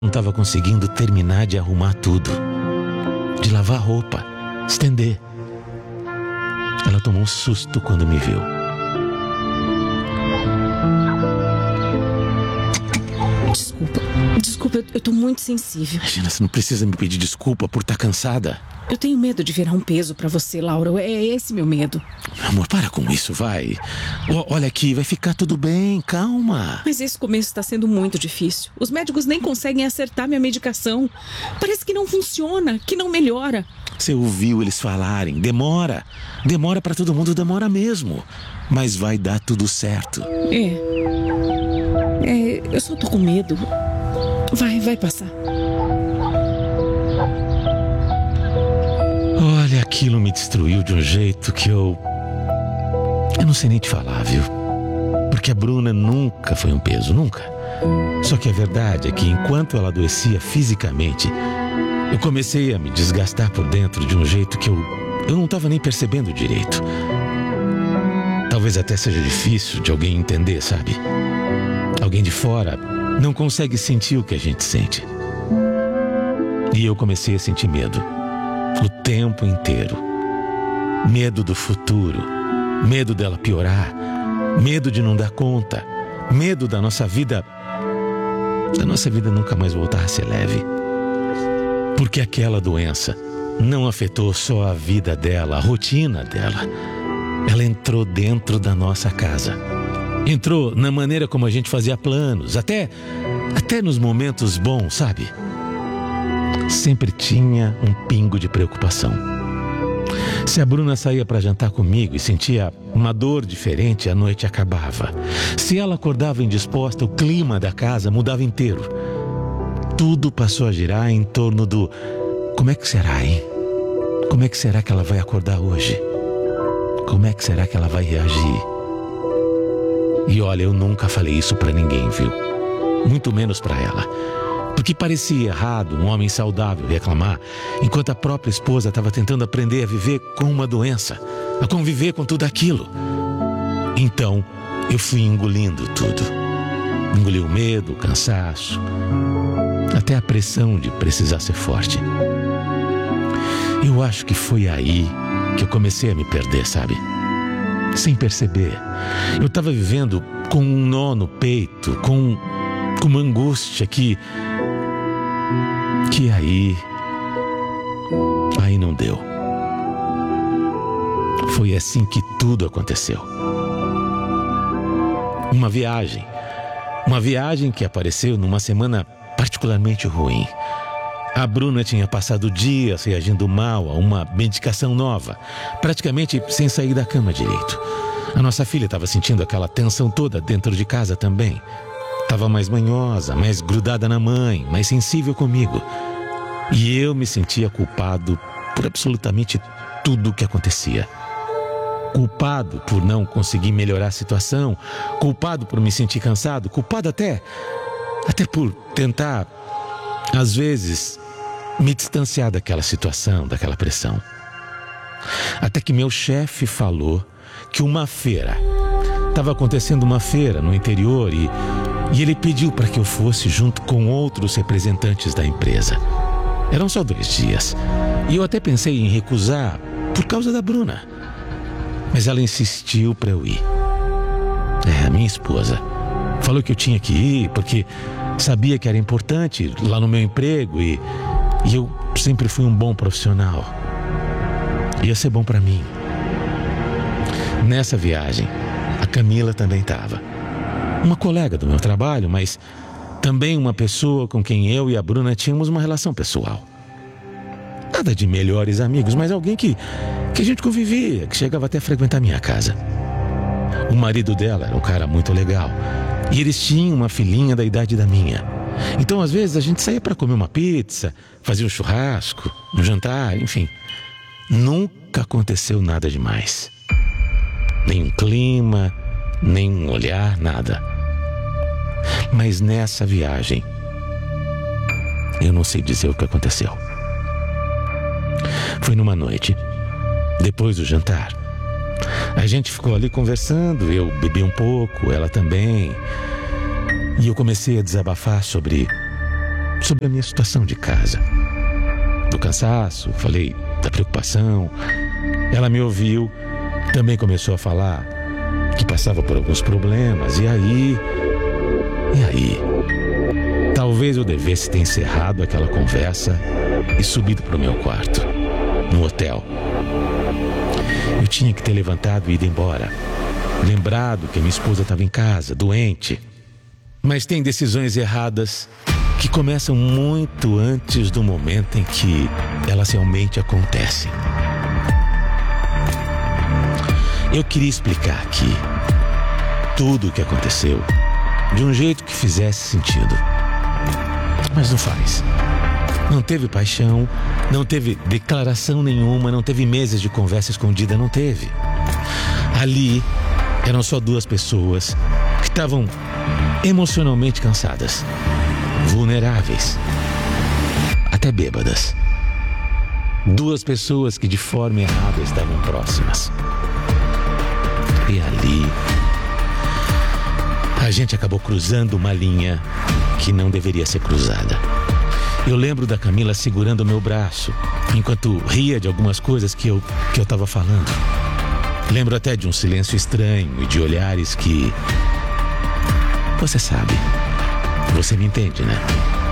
Não estava conseguindo terminar de arrumar tudo, de lavar roupa, estender. Ela tomou um susto quando me viu. Desculpa, eu tô muito sensível. Imagina, você não precisa me pedir desculpa por estar cansada. Eu tenho medo de virar um peso pra você, Laura. É esse meu medo. Amor, para com isso, vai. Olha aqui, vai ficar tudo bem, calma. Mas esse começo tá sendo muito difícil. Os médicos nem conseguem acertar minha medicação. Parece que não funciona, que não melhora. Você ouviu eles falarem, demora. Demora pra todo mundo, demora mesmo. Mas vai dar tudo certo. Eu só tô com medo. Vai passar. Olha, aquilo me destruiu de um jeito que eu não sei nem te falar, viu? Porque a Bruna nunca foi um peso, nunca. Só que a verdade é que enquanto ela adoecia fisicamente, eu comecei a me desgastar por dentro de um jeito que eu não estava nem percebendo direito. Talvez até seja difícil de alguém entender, sabe? Alguém de fora não consegue sentir o que a gente sente. E eu comecei a sentir medo. O tempo inteiro. Medo do futuro. Medo dela piorar. Medo de não dar conta. Medo da nossa vida nunca mais voltar a ser leve. Porque aquela doença não afetou só a vida dela, a rotina dela. Ela entrou dentro da nossa casa. Entrou na maneira como a gente fazia planos, até nos momentos bons, sabe? Sempre tinha um pingo de preocupação. Se a Bruna saía para jantar comigo e sentia uma dor diferente, a noite acabava. Se ela acordava indisposta, o clima da casa mudava inteiro. Tudo passou a girar em torno do: como é que será, hein? Como é que será que ela vai acordar hoje? Como é que será que ela vai reagir? E olha, eu nunca falei isso pra ninguém, viu? Muito menos pra ela. Porque parecia errado um homem saudável reclamar, enquanto a própria esposa estava tentando aprender a viver com uma doença, a conviver com tudo aquilo. Então, eu fui engolindo tudo. Engoli o medo, o cansaço, até a pressão de precisar ser forte. Eu acho que foi aí que eu comecei a me perder, sabe? Sem perceber. Eu estava vivendo com um nó no peito, com uma angústia que aí não deu. Foi assim que tudo aconteceu. Uma viagem que apareceu numa semana particularmente ruim. A Bruna tinha passado dias reagindo mal a uma medicação nova, praticamente sem sair da cama direito. A nossa filha estava sentindo aquela tensão toda dentro de casa também. Estava mais manhosa, mais grudada na mãe, mais sensível comigo. E eu me sentia culpado por absolutamente tudo o que acontecia. Culpado por não conseguir melhorar a situação, culpado por me sentir cansado, culpado até por tentar, às vezes, me distanciar daquela situação, daquela pressão. Até que meu chefe falou que estava acontecendo uma feira no interior e ele pediu para que eu fosse junto com outros representantes da empresa. Eram só 2 dias e eu até pensei em recusar por causa da Bruna. Mas ela insistiu para eu ir. A minha esposa falou que eu tinha que ir porque sabia que era importante lá no meu emprego e eu sempre fui um bom profissional. Ia ser bom para mim. Nessa viagem, a Camila também estava. Uma colega do meu trabalho, mas também uma pessoa com quem eu e a Bruna tínhamos uma relação pessoal. Nada de melhores amigos, mas alguém que a gente convivia, que chegava até a frequentar minha casa. O marido dela era um cara muito legal e eles tinham uma filhinha da idade da minha. Então, às vezes, a gente saía para comer uma pizza, fazia um churrasco, um jantar, enfim. Nunca aconteceu nada demais. Nem um clima, nem um olhar, nada. Mas nessa viagem, eu não sei dizer o que aconteceu. Foi numa noite, depois do jantar. A gente ficou ali conversando, eu bebi um pouco, ela também. E eu comecei a desabafar sobre sobre a minha situação de casa. Do cansaço, falei da preocupação. Ela me ouviu, também começou a falar que passava por alguns problemas. E aí, talvez eu devesse ter encerrado aquela conversa e subido para o meu quarto, no hotel. Eu tinha que ter levantado e ido embora, lembrado que a minha esposa estava em casa, doente. Mas tem decisões erradas que começam muito antes do momento em que elas realmente acontecem. Eu queria explicar aqui tudo o que aconteceu de um jeito que fizesse sentido. Mas não faz. Não teve paixão, não teve declaração nenhuma, não teve meses de conversa escondida, não teve. Ali eram só duas pessoas que estavam emocionalmente cansadas, vulneráveis, até bêbadas. Duas pessoas que de forma errada estavam próximas. E ali a gente acabou cruzando uma linha que não deveria ser cruzada. Eu lembro da Camila segurando o meu braço enquanto ria de algumas coisas que eu estava falando. Lembro até de um silêncio estranho e de olhares que... Você sabe, você me entende, né?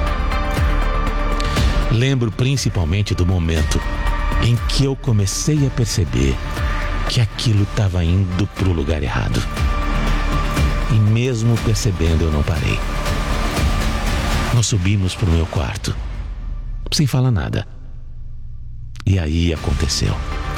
Lembro principalmente do momento em que eu comecei a perceber que aquilo estava indo para o lugar errado. E mesmo percebendo, eu não parei. Nós subimos para o meu quarto, sem falar nada. E aí aconteceu.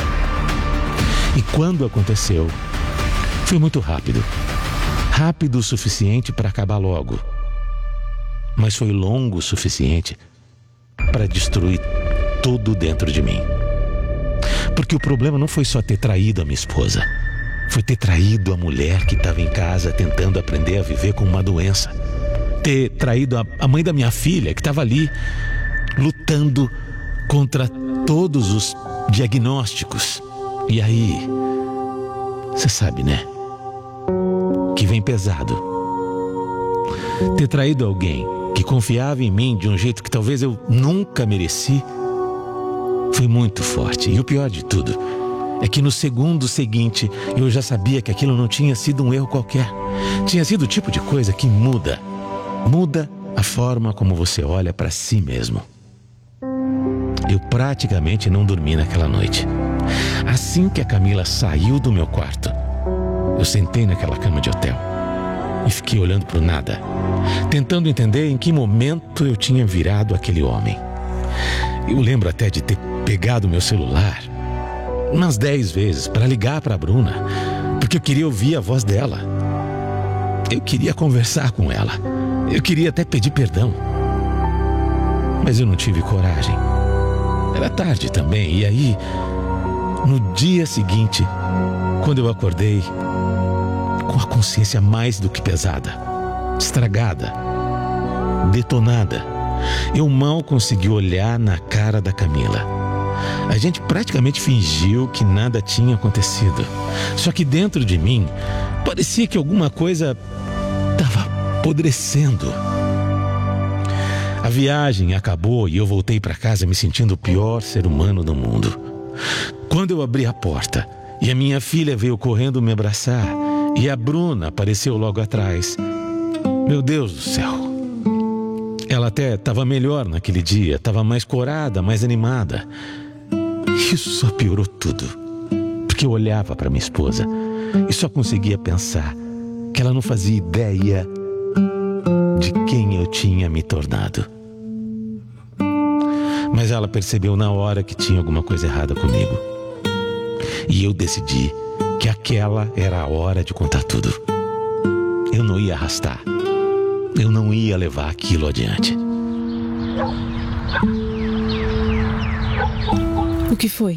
E quando aconteceu, foi muito rápido. Rápido o suficiente para acabar logo. Mas foi longo o suficiente para destruir tudo dentro de mim. Porque o problema não foi só ter traído a minha esposa. Foi ter traído a mulher que estava em casa tentando aprender a viver com uma doença. Ter traído a mãe da minha filha, que estava ali lutando contra todos os diagnósticos. E aí, você sabe, né? Que vem pesado. Ter traído alguém que confiava em mim de um jeito que talvez eu nunca mereci foi muito forte. E o pior de tudo é que no segundo seguinte eu já sabia que aquilo não tinha sido um erro qualquer. Tinha sido o tipo de coisa que muda a forma como você olha para si mesmo. Eu praticamente não dormi naquela noite. Assim que a Camila saiu do meu quarto, eu sentei naquela cama de hotel e fiquei olhando para o nada, tentando entender em que momento eu tinha virado aquele homem. Eu lembro até de ter pegado meu celular umas 10 vezes para ligar para a Bruna, porque eu queria ouvir a voz dela. Eu queria conversar com ela. Eu queria até pedir perdão. Mas eu não tive coragem. Era tarde também. E aí, no dia seguinte, quando eu acordei com a consciência mais do que pesada, estragada, detonada, eu mal consegui olhar na cara da Camila. A gente praticamente fingiu que nada tinha acontecido. Só que dentro de mim, parecia que alguma coisa estava apodrecendo. A viagem acabou e eu voltei para casa me sentindo o pior ser humano do mundo. Quando eu abri a porta e a minha filha veio correndo me abraçar e a Bruna apareceu logo atrás, meu Deus do céu! Ela até estava melhor naquele dia, estava mais corada, mais animada. Isso só piorou tudo, porque eu olhava para minha esposa e só conseguia pensar que ela não fazia ideia de quem eu tinha me tornado. Mas ela percebeu na hora que tinha alguma coisa errada comigo. E eu decidi que aquela era a hora de contar tudo. Eu não ia arrastar. Eu não ia levar aquilo adiante. O que foi?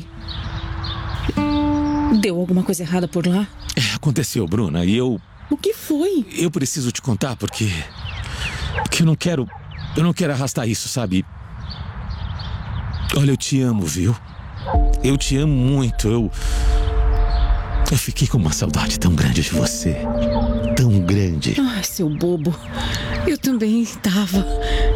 Deu alguma coisa errada por lá? Aconteceu, Bruna, e eu... O que foi? Eu preciso te contar porque eu não quero arrastar isso, sabe? Olha, eu te amo, viu? Eu te amo muito, Eu fiquei com uma saudade tão grande de você. Tão grande. Ai, seu bobo. Eu também tava.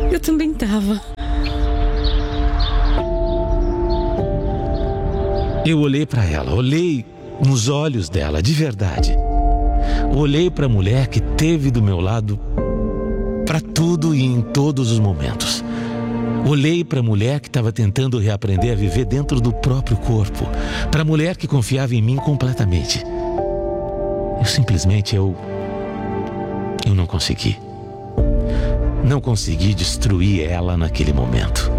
Eu olhei para ela, olhei nos olhos dela, de verdade. Olhei para a mulher que teve do meu lado para tudo e em todos os momentos. Olhei para a mulher que estava tentando reaprender a viver dentro do próprio corpo. Para a mulher que confiava em mim completamente. Eu não consegui. Não consegui destruir ela naquele momento.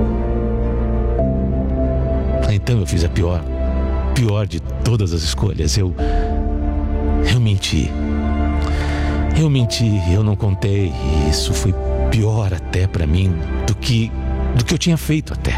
Então eu fiz a pior de todas as escolhas. Eu menti. Eu não contei. E isso foi pior até para mim do que eu tinha feito até.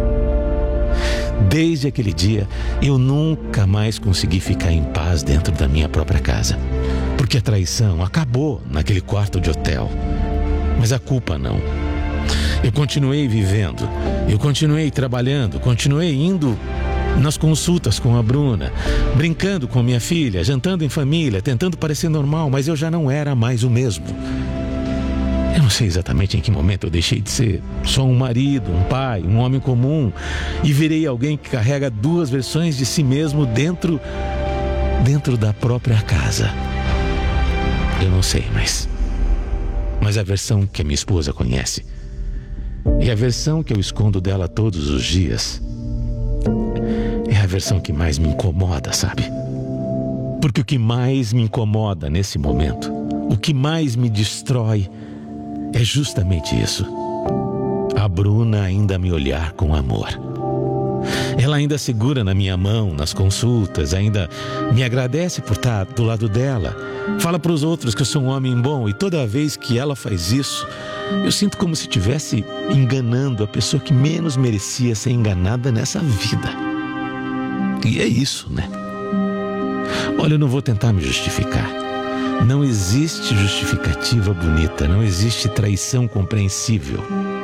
Desde aquele dia, eu nunca mais consegui ficar em paz dentro da minha própria casa. Porque a traição acabou naquele quarto de hotel. Mas a culpa não. Eu continuei vivendo, eu continuei trabalhando, continuei indo nas consultas com a Bruna, brincando com minha filha, jantando em família, tentando parecer normal, mas eu já não era mais o mesmo. Eu não sei exatamente em que momento eu deixei de ser só um marido, um pai, um homem comum e virei alguém que carrega duas versões de si mesmo dentro da própria casa. Eu não sei, mas a versão que a minha esposa conhece e a versão que eu escondo dela todos os dias é a versão que mais me incomoda, sabe? Porque o que mais me incomoda nesse momento, o que mais me destrói é justamente isso. A Bruna ainda me olhar com amor. Ela ainda segura na minha mão nas consultas, ainda me agradece por estar do lado dela. Fala para os outros que eu sou um homem bom e toda vez que ela faz isso, eu sinto como se estivesse enganando a pessoa que menos merecia ser enganada nessa vida. E é isso, né? Olha, eu não vou tentar me justificar. Não existe justificativa bonita, não existe traição compreensível.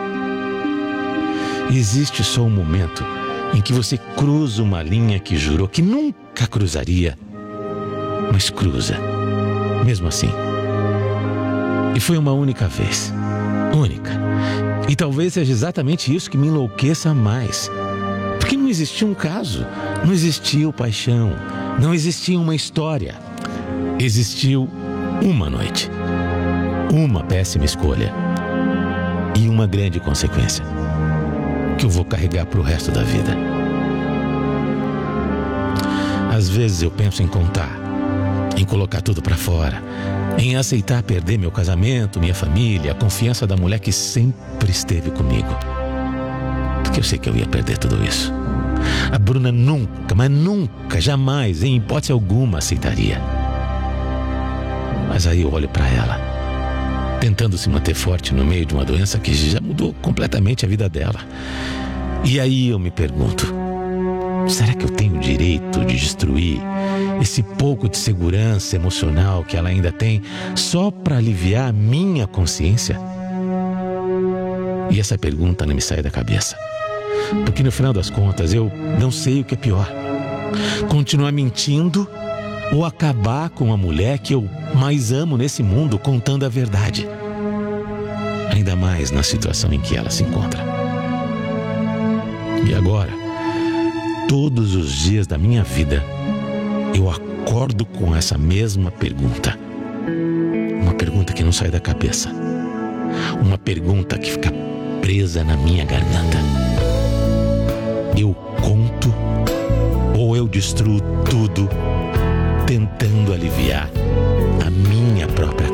Existe só um momento em que você cruza uma linha que jurou que nunca cruzaria, mas cruza, mesmo assim. E foi uma única vez. Única. E talvez seja exatamente isso que me enlouqueça mais. Porque não existia um caso, não existiu paixão, não existia uma história. Existiu uma noite, uma péssima escolha e uma grande consequência que eu vou carregar para o resto da vida. Às vezes eu penso em contar, em colocar tudo para fora, em aceitar perder meu casamento, minha família, a confiança da mulher que sempre esteve comigo. Porque eu sei que eu ia perder tudo isso. A Bruna nunca, mas nunca, jamais, em hipótese alguma, aceitaria. Mas aí eu olho para ela, tentando se manter forte no meio de uma doença que já mudou completamente a vida dela. E aí eu me pergunto, será que eu tenho o direito de destruir esse pouco de segurança emocional que ela ainda tem só para aliviar a minha consciência? E essa pergunta não me sai da cabeça. Porque no final das contas eu não sei o que é pior. Continuar mentindo ou acabar com a mulher que eu mais amo nesse mundo contando a verdade. Ainda mais na situação em que ela se encontra. E agora, todos os dias da minha vida, eu acordo com essa mesma pergunta. Uma pergunta que não sai da cabeça. Uma pergunta que fica presa na minha garganta. Eu conto ou eu destruo tudo tentando aliviar a minha própria